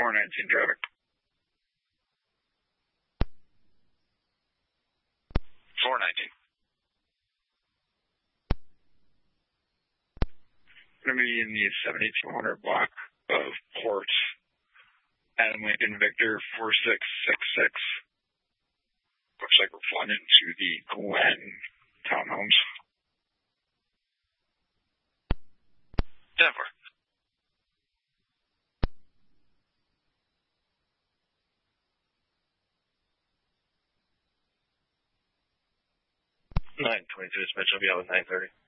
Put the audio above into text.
419 traffic. 419. Going to be in the 7200 block of Port. Adam Lincoln Victor 4666. Looks like we're flying into the Glen townhomes. Denver. 923 dispatch, I'll be out with 930.